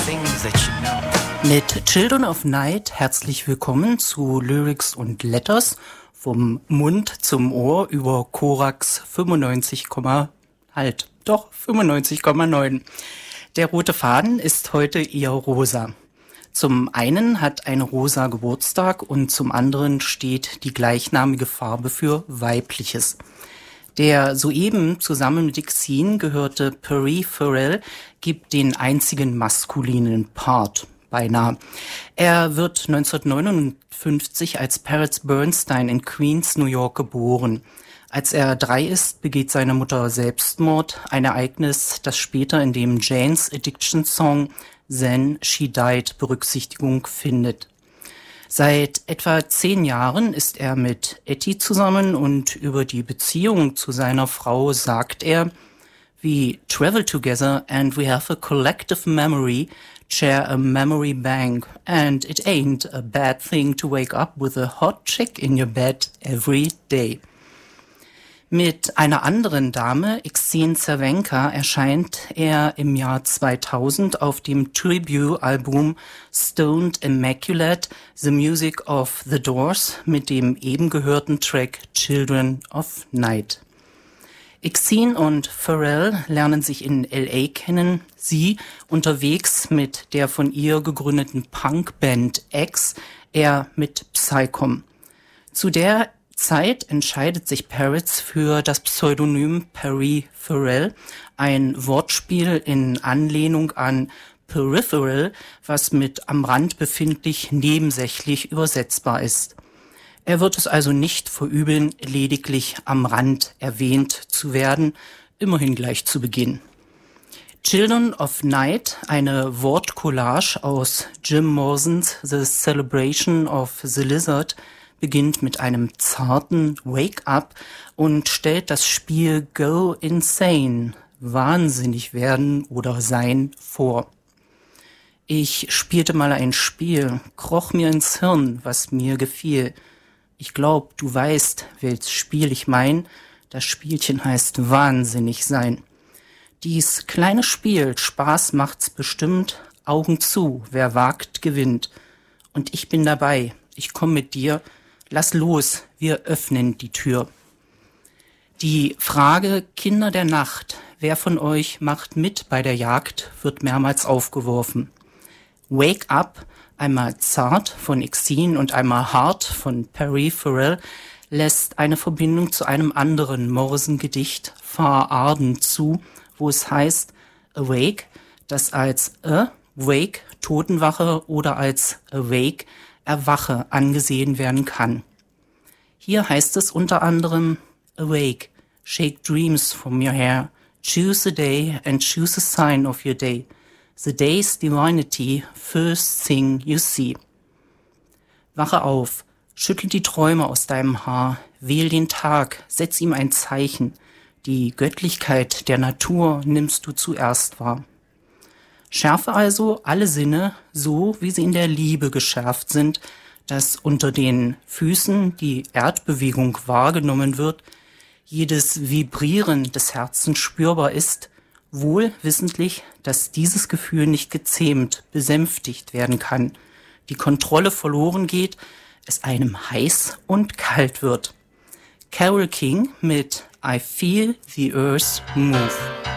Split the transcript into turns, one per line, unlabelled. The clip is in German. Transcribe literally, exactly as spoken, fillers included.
things that you know.
Mit Children of Night herzlich willkommen zu Lyrics und Letters vom Mund zum Ohr über Korax fünfundneunzig, halt, doch fünfundneunzig Komma neun. Der rote Faden ist heute eher rosa. Zum einen hat eine Rosa Geburtstag und zum anderen steht die gleichnamige Farbe für Weibliches. Der soeben zusammen mit Exene gehörte Perry Farrell gibt den einzigen maskulinen Part, beinahe. Er wird neunzehnhundertneunundfünfzig als Parrots Bernstein in Queens, New York geboren. Als er drei ist, begeht seine Mutter Selbstmord, ein Ereignis, das später in dem Jane's Addiction Song Then She Died Berücksichtigung findet. Seit etwa zehn Jahren ist er mit Etty zusammen und über die Beziehung zu seiner Frau sagt er: We travel together and we have a collective memory, share a memory bank, and it ain't a bad thing to wake up with a hot chick in your bed every day. Mit einer anderen Dame, Exene Cervenka, erscheint er im Jahr zweitausend auf dem Tribute-Album Stoned Immaculate, The Music of the Doors mit dem eben gehörten Track Children of Night. Exene und Farrell lernen sich in L A kennen, sie unterwegs mit der von ihr gegründeten Punkband X, er mit Psycom. Zu der Zeit entscheidet sich Parrots für das Pseudonym Perry Farrell, ein Wortspiel in Anlehnung an Peripheral, was mit am Rand befindlich nebensächlich übersetzbar ist. Er wird es also nicht verübeln, lediglich am Rand erwähnt zu werden, immerhin gleich zu Beginn. Children of Night, eine Wortcollage aus Jim Morrisons The Celebration of the Lizard, beginnt mit einem zarten Wake Up und stellt das Spiel Go Insane, wahnsinnig werden oder sein, vor. Ich spielte mal ein Spiel, kroch mir ins Hirn, was mir gefiel. Ich glaub, du weißt, welches Spiel ich mein. Das Spielchen heißt wahnsinnig sein. Dies kleine Spiel, Spaß macht's bestimmt, Augen zu, wer wagt, gewinnt. Und ich bin dabei, ich komm mit dir. Lass los, wir öffnen die Tür. Die Frage Kinder der Nacht, wer von euch macht mit bei der Jagd, wird mehrmals aufgeworfen. Wake Up, einmal zart von Exene und einmal hart von Perry Farrell, lässt eine Verbindung zu einem anderen Morrison-Gedicht Far Arden zu, wo es heißt Awake, das als a, Wake, Totenwache oder als Awake, Erwache angesehen werden kann. Hier heißt es unter anderem Awake, shake dreams from your hair, choose a day and choose a sign of your day. The day's divinity, first thing you see. Wache auf, schüttel die Träume aus deinem Haar, wähl den Tag, setz ihm ein Zeichen. Die Göttlichkeit der Natur nimmst du zuerst wahr. Schärfe also alle Sinne, so wie sie in der Liebe geschärft sind, dass unter den Füßen die Erdbewegung wahrgenommen wird, jedes Vibrieren des Herzens spürbar ist, wohl wissentlich, dass dieses Gefühl nicht gezähmt, besänftigt werden kann, die Kontrolle verloren geht, es einem heiß und kalt wird. Carole King mit I Feel the Earth Move.